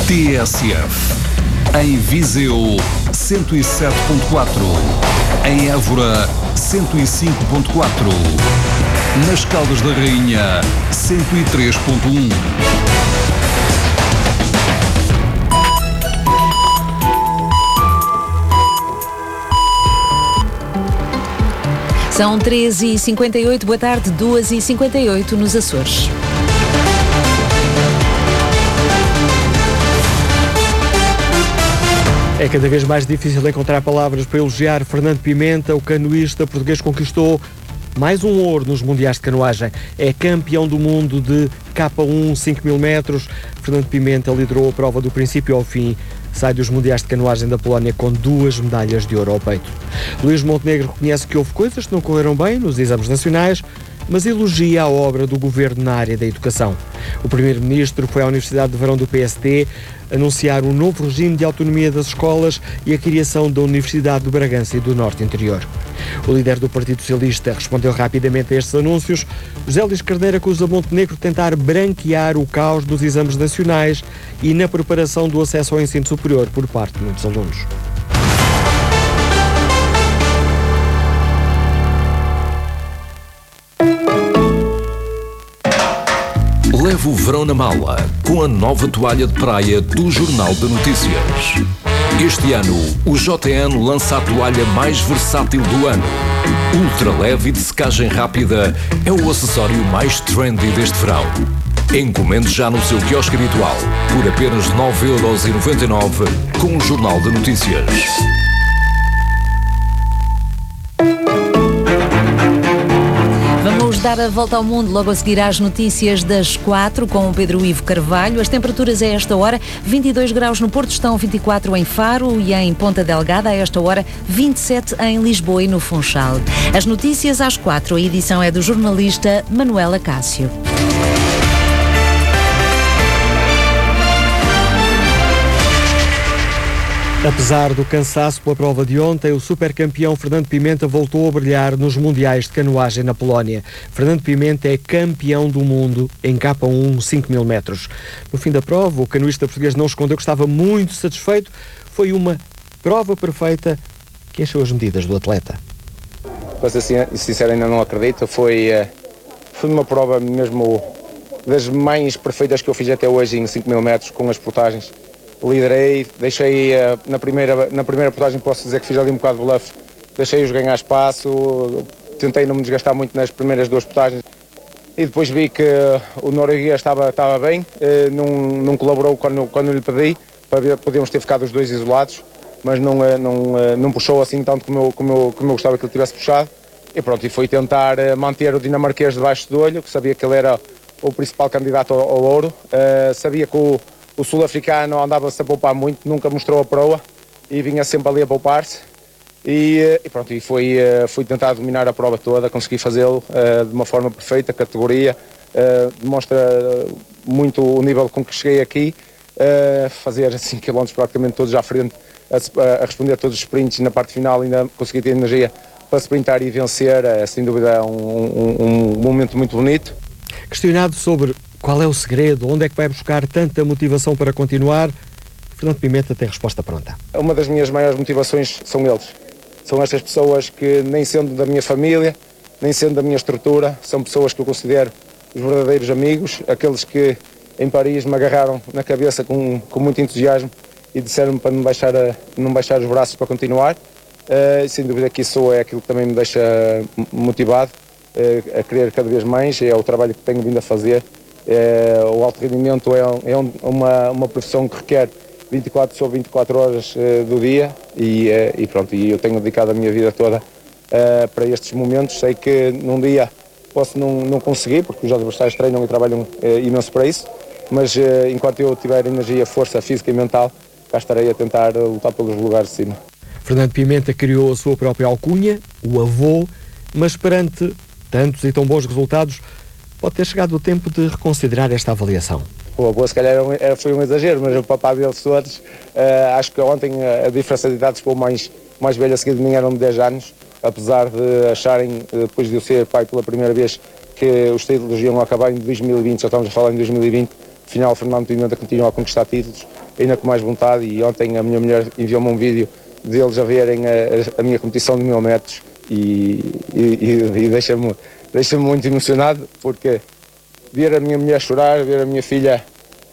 TSF. Em Viseu, 107.4. Em Évora, 105.4. Nas Caldas da Rainha, 103.1. São 13h58, boa tarde, 2h58 nos Açores. É cada vez mais difícil encontrar palavras para elogiar Fernando Pimenta. O canoísta português conquistou mais um ouro nos mundiais de canoagem. É campeão do mundo de K1 5.000 metros. Fernando Pimenta liderou a prova do princípio ao fim. Sai dos mundiais de canoagem da Polónia com 2 medalhas de ouro ao peito. Luís Montenegro reconhece que houve coisas que não correram bem nos exames nacionais, mas elogia a obra do governo na área da educação. O primeiro-ministro foi à Universidade de Verão do PST anunciar um novo regime de autonomia das escolas e a criação da Universidade do Bragança e do Norte Interior. O líder do Partido Socialista respondeu rapidamente a estes anúncios. José Luís Carneiro acusa Montenegro de tentar branquear o caos dos exames nacionais e na preparação do acesso ao ensino superior por parte de muitos alunos. Leve o verão na mala com a nova toalha de praia do Jornal de Notícias. Este ano, o JN lança a toalha mais versátil do ano. Ultra leve e de secagem rápida é o acessório mais trendy deste verão. Encomende já no seu quiosque habitual por apenas 9,99€ com o Jornal de Notícias. Vamos dar a volta ao mundo logo a seguir às notícias das 4 com o Pedro Ivo Carvalho. As temperaturas a esta hora, 22 graus no Porto, estão 24 em Faro e em Ponta Delgada, a esta hora 27 em Lisboa e no Funchal. As notícias às 4, a edição é do jornalista Manuela Cássio. Apesar do cansaço pela prova de ontem, o supercampeão Fernando Pimenta voltou a brilhar nos mundiais de canoagem na Polónia. Fernando Pimenta é campeão do mundo em K1 5.000 metros. No fim da prova, o canoísta português não escondeu que estava muito satisfeito. Foi uma prova perfeita que encheu as medidas do atleta. Para ser sincero, ainda não acredito. Foi uma prova mesmo das mais perfeitas que eu fiz até hoje em 5.000 metros, com as portagens. Liderei, deixei na primeira portagem, posso dizer que fiz ali um bocado de bluff, deixei-os ganhar espaço, tentei não me desgastar muito nas primeiras 2 portagens e depois vi que o norueguês estava bem, não colaborou quando lhe pedi, podíamos ter ficado os 2 isolados, mas não puxou assim tanto como eu gostava que ele tivesse puxado e pronto, e foi tentar manter o dinamarquês debaixo do olho, que sabia que ele era o principal candidato ao ouro, sabia que o sul-africano andava-se a poupar muito, nunca mostrou a proa e vinha sempre ali a poupar-se e pronto, e fui tentar dominar a prova toda, consegui fazê-lo de uma forma perfeita, categoria, demonstra muito o nível com que cheguei aqui, fazer 5 km praticamente todos à frente, a responder a todos os sprints e na parte final ainda consegui ter energia para sprintar e vencer, sem dúvida um momento muito bonito. Questionado sobre qual é o segredo, onde é que vai buscar tanta motivação para continuar, Fernando Pimenta tem resposta pronta. Uma das minhas maiores motivações são eles. São estas pessoas que, nem sendo da minha família, nem sendo da minha estrutura, são pessoas que eu considero os verdadeiros amigos, aqueles que em Paris me agarraram na cabeça com muito entusiasmo e disseram-me para não baixar os braços para continuar. Sem dúvida que isso é aquilo que também me deixa motivado a querer cada vez mais, é o trabalho que tenho vindo a fazer. O alto rendimento é uma profissão que requer 24 sobre 24 horas do dia e pronto, e eu tenho dedicado a minha vida toda para estes momentos. Sei que num dia posso não conseguir, porque os adversários treinam e trabalham imenso para isso, mas enquanto eu tiver energia, força física e mental, cá estarei a tentar lutar pelos lugares de cima. Fernando Pimenta criou a sua própria alcunha, o avô, mas perante tantos e tão bons resultados, pode ter chegado o tempo de reconsiderar esta avaliação. O avô se calhar foi um exagero, mas o papá deles todos, acho que ontem a diferença de idades para o mais velho a seguir de mim eram de 10 anos, apesar de acharem, depois de eu ser pai pela primeira vez, que os títulos iam acabar em 2020, já estamos a falar em 2020, afinal Fernando Pimenta continua a conquistar títulos, ainda com mais vontade. E ontem a minha mulher enviou-me um vídeo deles a verem a minha competição de 1000 metros e deixa-me muito emocionado, porque ver a minha mulher chorar, ver a minha filha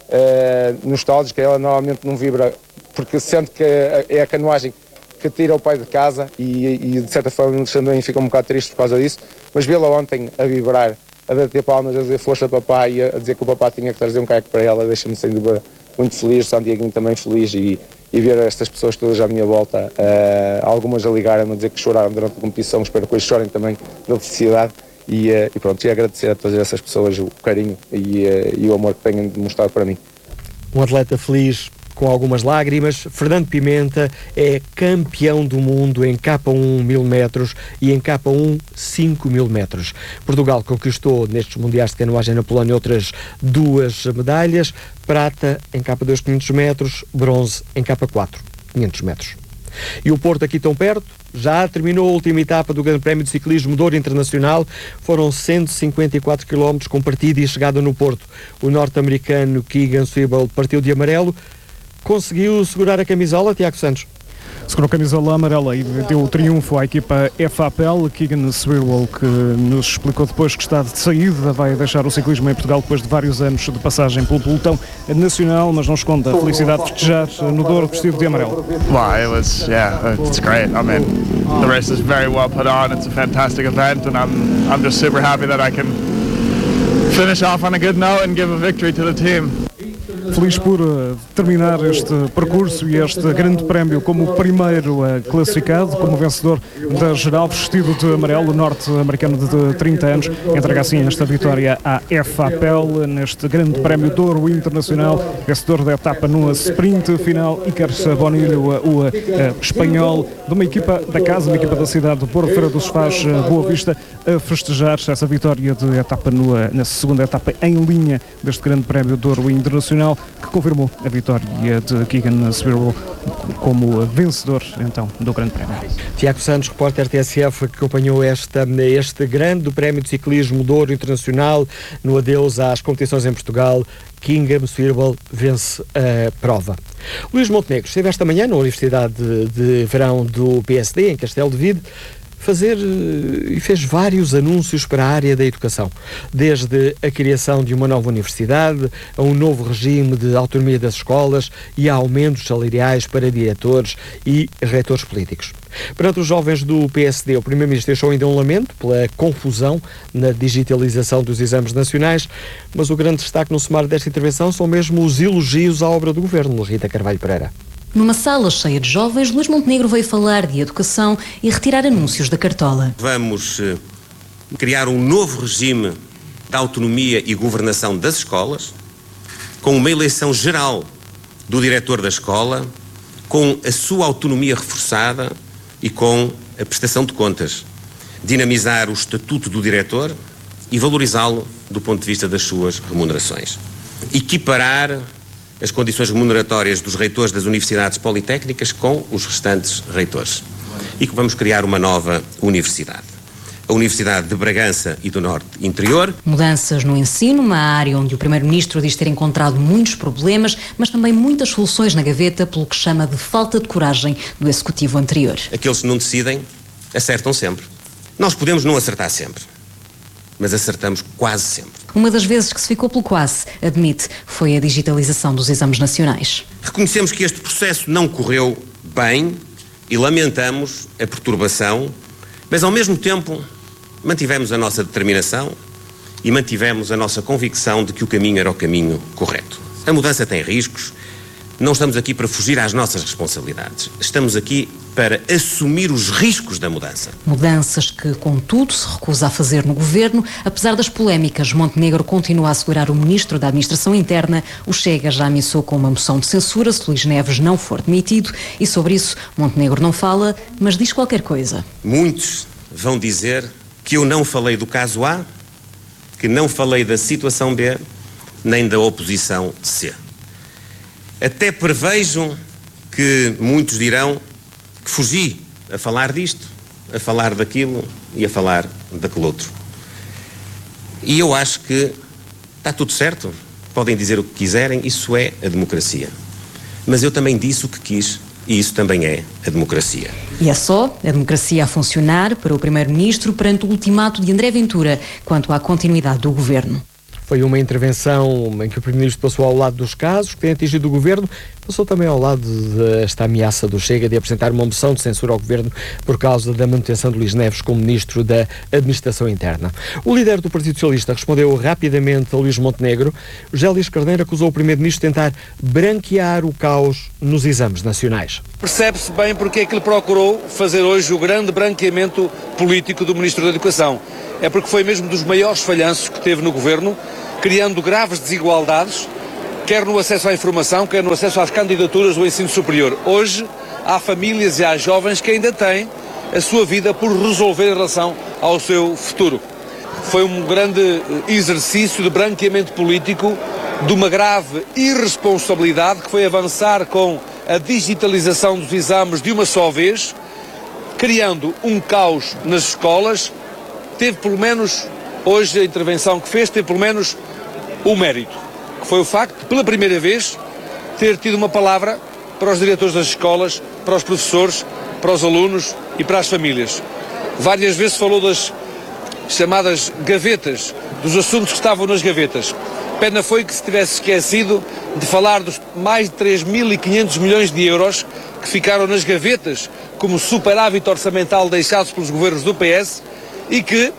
nostálgica, ela normalmente não vibra, porque sente que é a canoagem que tira o pai de casa e de certa forma eles também ficam um bocado tristes por causa disso, mas vê-la ontem a vibrar, a bater palmas, a dizer força papai, e a dizer que o papá tinha que trazer um caiaque para ela, deixa-me sem dúvida muito feliz, o Santiaguinho também feliz, e ver estas pessoas todas à minha volta, algumas a ligarem-me a dizer que choraram durante a competição, espero que eles chorem também da felicidade. E pronto, e agradecer a todas essas pessoas o carinho e o amor que têm demonstrado para mim. Um atleta feliz com algumas lágrimas. Fernando Pimenta é campeão do mundo em K1 1000 metros e em K1 5000 metros. Portugal conquistou nestes mundiais de canoagem na Polónia outras 2 medalhas, prata em K2 500 metros, bronze em K4 500 metros. E o Porto aqui tão perto, já terminou a última etapa do Grande Prémio de Ciclismo Douro Internacional. Foram 154 km com partida e chegada no Porto. O norte-americano Keegan Swivel partiu de amarelo. Conseguiu segurar a camisola, Tiago Santos? Segurou a camisola amarela e deu o triunfo à equipa FAPEL. Keegan Swivel, que nos explicou depois que está de saída, vai deixar o ciclismo em Portugal depois de vários anos de passagem pelo pelotão nacional, mas não esconde a felicidade de festejar no Douro vestido de amarelo. Wow, it's great. I mean, the race is very well put on. It's a fantastic event, and I'm just super happy that I can finish off on a good note and give a victory to the team. Feliz por terminar este percurso e este grande prémio como o primeiro classificado, como vencedor da geral, vestido de amarelo, norte-americano de 30 anos, entrega assim esta vitória à FAPEL neste grande prémio Douro Internacional, vencedor da etapa no sprint final, Iker Bonilho, o espanhol, de uma equipa da casa, uma equipa da cidade do Porto, Feira dos Sofás, Boa Vista, a festejar essa vitória de etapa na segunda etapa em linha deste grande prémio Douro Internacional, que confirmou a vitória de Keegan Swivel como vencedor, então, do Grande Prémio. Tiago Santos, repórter TSF, que acompanhou este grande prémio de ciclismo Douro Internacional. No adeus às competições em Portugal, Keegan Swivel vence a prova. Luís Montenegro esteve esta manhã na Universidade de Verão do PSD, em Castelo de Vide, e fez vários anúncios para a área da educação, desde a criação de uma nova universidade, a um novo regime de autonomia das escolas e a aumentos salariais para diretores e reitores políticos. Perante os jovens do PSD, o Primeiro-Ministro deixou ainda um lamento pela confusão na digitalização dos exames nacionais, mas o grande destaque no sumário desta intervenção são mesmo os elogios à obra do Governo, Rita Carvalho Pereira. Numa sala cheia de jovens, Luís Montenegro veio falar de educação e retirar anúncios da cartola. Vamos criar um novo regime de autonomia e governação das escolas, com uma eleição geral do diretor da escola, com a sua autonomia reforçada e com a prestação de contas. Dinamizar o estatuto do diretor e valorizá-lo do ponto de vista das suas remunerações. Equiparar as condições remuneratórias dos reitores das universidades politécnicas com os restantes reitores. E que vamos criar uma nova universidade. A Universidade de Bragança e do Norte Interior. Mudanças no ensino, uma área onde o Primeiro-Ministro diz ter encontrado muitos problemas, mas também muitas soluções na gaveta, pelo que chama de falta de coragem do Executivo anterior. Aqueles que não decidem, acertam sempre. Nós podemos não acertar sempre, mas acertamos quase sempre. Uma das vezes que se ficou pelo quase, admite, foi a digitalização dos exames nacionais. Reconhecemos que este processo não correu bem e lamentamos a perturbação, mas ao mesmo tempo mantivemos a nossa determinação e mantivemos a nossa convicção de que o caminho era o caminho correto. A mudança tem riscos, não estamos aqui para fugir às nossas responsabilidades, estamos aqui para assumir os riscos da mudança. Mudanças que, contudo, se recusa a fazer no Governo. Apesar das polémicas, Montenegro continua a assegurar o Ministro da Administração Interna. O Chega já ameaçou com uma moção de censura se Luís Neves não for demitido, e sobre isso Montenegro não fala, mas diz qualquer coisa. Muitos vão dizer que eu não falei do caso A, que não falei da situação B, nem da oposição C. Até prevejo que muitos dirão que fugi a falar disto, a falar daquilo e a falar daquele outro. E eu acho que está tudo certo. Podem dizer o que quiserem, isso é a democracia. mas eu também disse o que quis e isso também é a democracia. E é só a democracia a funcionar para o Primeiro-Ministro perante o ultimato de André Ventura quanto à continuidade do governo. Foi uma intervenção em que o Primeiro-Ministro passou ao lado dos casos que têm atingido o Governo, passou também ao lado desta ameaça do Chega de apresentar uma moção de censura ao Governo por causa da manutenção de Luís Neves como Ministro da Administração Interna. O líder do Partido Socialista respondeu rapidamente a Luís Montenegro. José Luís Carneiro acusou o Primeiro-Ministro de tentar branquear o caos nos exames nacionais. Percebe-se bem porque é que ele procurou fazer hoje o grande branqueamento político do Ministro da Educação. É porque foi mesmo dos maiores falhanços que teve no Governo, criando graves desigualdades, quer no acesso à informação, quer no acesso às candidaturas do ensino superior. Hoje, há famílias e há jovens que ainda têm a sua vida por resolver em relação ao seu futuro. Foi um grande exercício de branqueamento político de uma grave irresponsabilidade que foi avançar com a digitalização dos exames de uma só vez, criando um caos nas escolas. Teve pelo menos, hoje a intervenção que fez, teve pelo menos um mérito, que foi o facto de, pela primeira vez, ter tido uma palavra para os diretores das escolas, para os professores, para os alunos e para as famílias. Várias vezes falou das chamadas gavetas, dos assuntos que estavam nas gavetas. Pena foi que se tivesse esquecido de falar dos mais de 3.500 milhões de euros que ficaram nas gavetas como superávit orçamental deixados pelos governos do PS, e que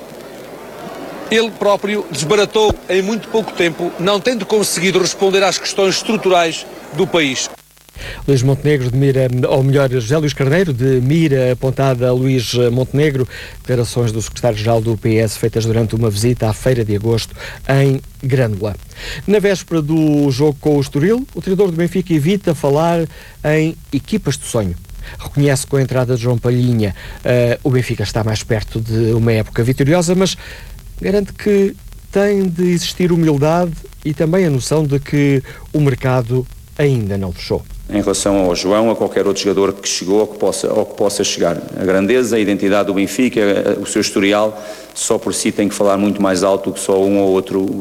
ele próprio desbaratou em muito pouco tempo, não tendo conseguido responder às questões estruturais do país. Luís Montenegro de mira, ou melhor, José Luís Carneiro de mira apontada a Luís Montenegro, declarações do secretário-geral do PS feitas durante uma visita à Feira de Agosto em Grândola. Na véspera do jogo com o Estoril, o treinador do Benfica evita falar em equipas de sonho. Reconhece com a entrada de João Palhinha o Benfica está mais perto de uma época vitoriosa, mas garante que tem de existir humildade e também a noção de que o mercado ainda não fechou. Em relação ao João, a qualquer outro jogador que chegou ou que possa chegar. A grandeza, a identidade do Benfica, o seu historial, só por si tem que falar muito mais alto do que só um ou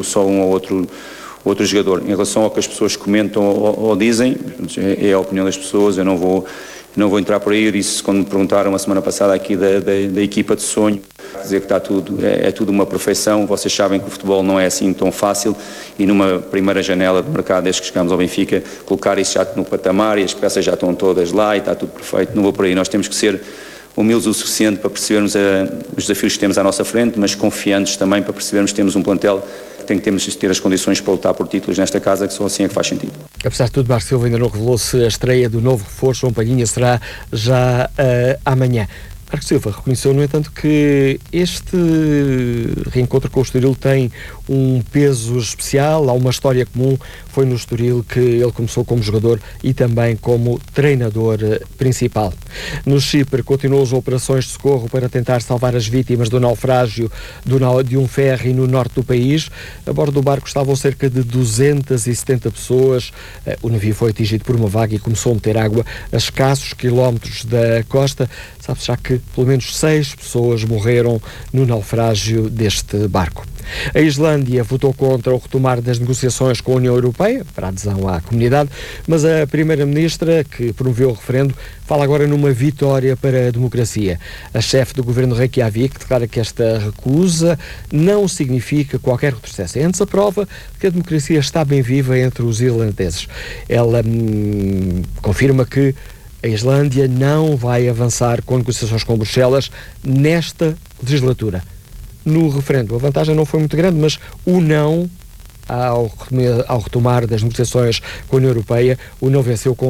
outro jogador. Em relação ao que as pessoas comentam ou dizem, é a opinião das pessoas, eu não vou entrar por aí. Eu disse, quando me perguntaram a semana passada aqui da equipa de sonho, dizer que está tudo, é tudo uma perfeição. Vocês sabem que o futebol não é assim tão fácil e numa primeira janela de mercado, desde que chegamos ao Benfica, colocar isso já no patamar e as peças já estão todas lá e está tudo perfeito. Não vou por aí. Nós temos que ser humildes o suficiente para percebermos os desafios que temos à nossa frente, mas confiantes também para percebermos que temos um plantel que temos de ter as condições para lutar por títulos nesta casa, que só assim é que faz sentido. Apesar de tudo, Marcos Silva ainda não revelou se a estreia do novo reforço, João Palhinha, será já amanhã. Marcos Silva reconheceu, no entanto, que este reencontro com o Estoril tem um peso especial, há uma história comum. Foi no Estoril que ele começou como jogador e também como treinador principal. No Chipre, continuam as operações de socorro para tentar salvar as vítimas do naufrágio de um ferry no norte do país. A bordo do barco estavam cerca de 270 pessoas. O navio foi atingido por uma vaga e começou a meter água a escassos quilómetros da costa. Sabe-se já que pelo menos 6 pessoas morreram no naufrágio deste barco. A Islândia votou contra o retomar das negociações com a União Europeia para a adesão à comunidade, mas a primeira-ministra, que promoveu o referendo, fala agora numa vitória para a democracia. A chefe do governo Reykjavik declara que esta recusa não significa qualquer retrocesso. É antes a prova de que a democracia está bem viva entre os irlandeses. Ela confirma que a Islândia não vai avançar com negociações com Bruxelas nesta legislatura. No referendo, a vantagem não foi muito grande, mas o não, ao retomar das negociações com a União Europeia, o não venceu com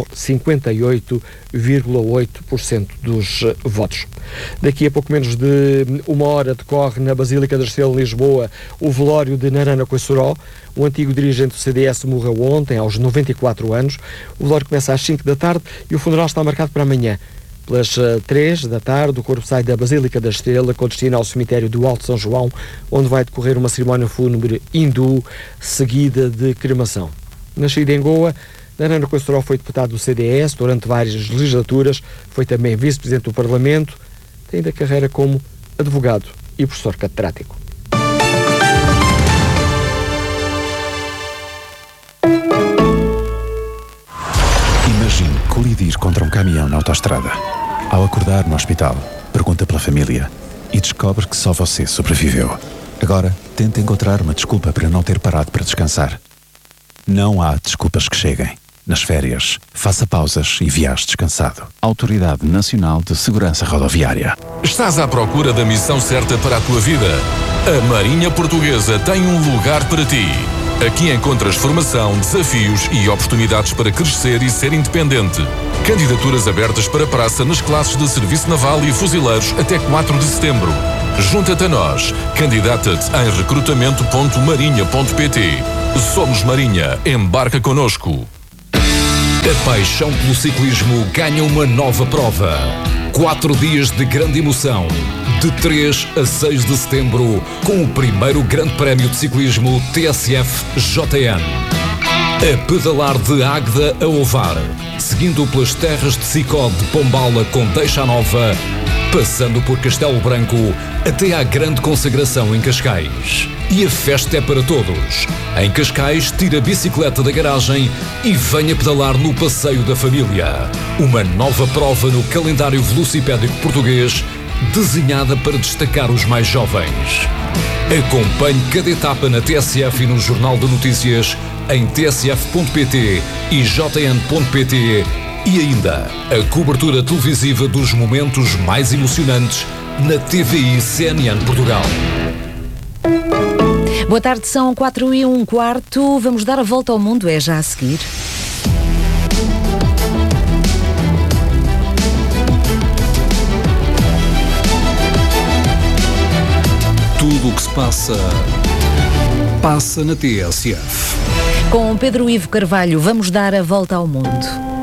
58,8% dos votos. Daqui a pouco menos de uma hora decorre na Basílica da Estrela de Lisboa o velório de Narana Coissoró. O antigo dirigente do CDS morreu ontem, aos 94 anos. O velório começa às 5 da tarde e o funeral está marcado para amanhã. Pelas 3 da tarde, o corpo sai da Basílica da Estrela com destino ao cemitério do Alto São João, onde vai decorrer uma cerimónia fúnebre hindu, seguida de cremação. Nascido em Goa, Narana Coissoró foi deputado do CDS durante várias legislaturas, foi também vice-presidente do Parlamento, tem ainda carreira como advogado e professor catedrático. caminhão na autoestrada. Ao acordar no hospital, pergunta pela família e descobre que só você sobreviveu. Agora, tenta encontrar uma desculpa para não ter parado para descansar. Não há desculpas que cheguem. Nas férias, faça pausas e viaje descansado. Autoridade Nacional de Segurança Rodoviária. Estás à procura da missão certa para a tua vida? A Marinha Portuguesa tem um lugar para ti. Aqui encontras formação, desafios e oportunidades para crescer e ser independente. Candidaturas abertas para praça nas classes de Serviço Naval e Fuzileiros até 4 de setembro. Junta-te a nós. Candidata-te em recrutamento.marinha.pt. Somos Marinha. Embarca connosco. A paixão pelo ciclismo ganha uma nova prova. 4 dias de grande emoção, de 3 a 6 de setembro, com o primeiro Grande Prémio de Ciclismo TSF JN. A pedalar de Águeda a Ovar, seguindo pelas terras de Sicó de Pombala com Deixa Nova, passando por Castelo Branco até à grande consagração em Cascais. E a festa é para todos. Em Cascais, tira a bicicleta da garagem e venha pedalar no Passeio da Família. Uma nova prova no calendário velocipédico português, desenhada para destacar os mais jovens. Acompanhe cada etapa na TSF e no Jornal de Notícias, em tsf.pt e jn.pt, e ainda a cobertura televisiva dos momentos mais emocionantes na TVI CNN Portugal. Boa tarde, são 4:15. Vamos dar a volta ao mundo, é já a seguir. Tudo o que se passa na TSF. Com Pedro Ivo Carvalho, vamos dar a volta ao mundo.